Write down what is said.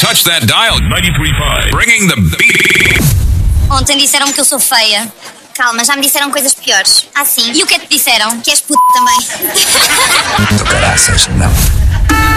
touch that dial. 93.5. Bringing the beat. Ontem disseram-me que eu sou feia. Calma, já me disseram coisas piores. Ah, sim? E o que é que te disseram? Que és puta também. Do caraças, não.